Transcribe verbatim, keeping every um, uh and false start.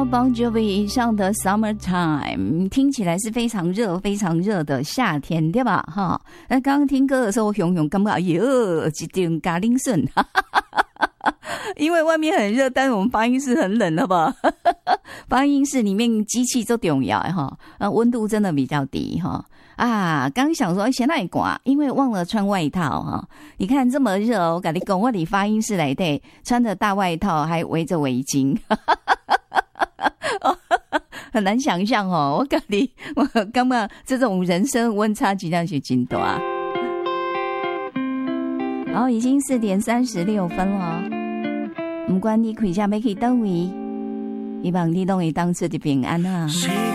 哦 Bon Jovi 唱的 Summertime 听起来是非常热非常热的夏天对吧哈？那刚刚听歌的时候熊熊感觉哟一点咖喱笋因为外面很热，但是我们发音室很冷，好不好？发音室里面机器都重要哈，呃，温度真的比较低哈。啊，刚想说现在刮，因为忘了穿外套哈。你看这么热，我跟你讲，我里发音室来对，穿着大外套还围着围巾，很难想象哦。我跟你，我刚刚这种人生温差质量是真大。然后已经四点三十六分了，不管你开车要去哪位，希望你都会当出的平安啊。